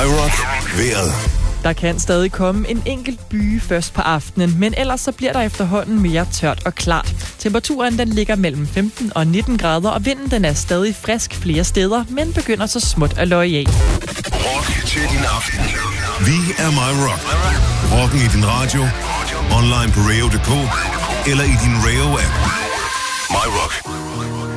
My Rock vejret. Der kan stadig komme en enkelt byge først på aftenen, men ellers så bliver der efterhånden mere tørt og klart. Temperaturen den ligger mellem 15 og 19 grader, og vinden den er stadig frisk flere steder, men begynder så småt at løje af. Rock til din aften. Vi er My Rock. Rocken i din radio, online på Rayo.dk eller i din Rayo-app. My Rock.